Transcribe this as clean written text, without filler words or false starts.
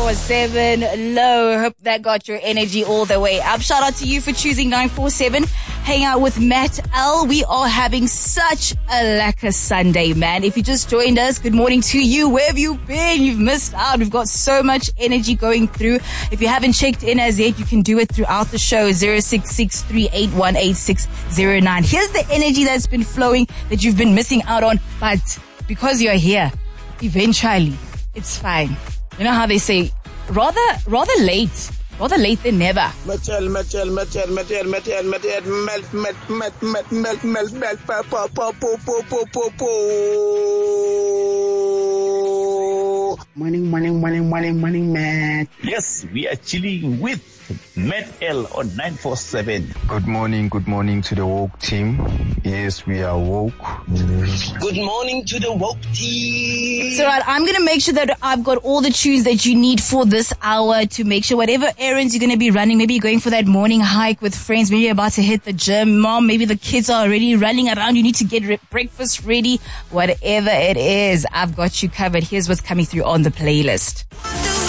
947 low. Hope that got your energy all the way up. Shout out to you for choosing 947. Hang out with Matt L. We are having such a lekker Sunday, man. If you just joined us, good morning to you. Where have you been? You've missed out. We've got so much energy going through. If you haven't checked in as yet, you can do it throughout the show. 0663818609. Here's the energy that's been flowing that you've been missing out on, but because you're here, eventually, it's fine. You know how they say, rather late than never. Morning, man. Yes, we are chilling with Matt L on 947. Good morning to the woke team. Yes, we are woke. Good morning to the woke team. So I'm going to make sure that I've got all the tunes that you need for this hour to make sure whatever errands you're going to be running, maybe you're going for that morning hike with friends, maybe you're about to hit the gym, mom, maybe the kids are already running around, you need to get breakfast ready, whatever it is, I've got you covered. Here's what's coming through on the playlist.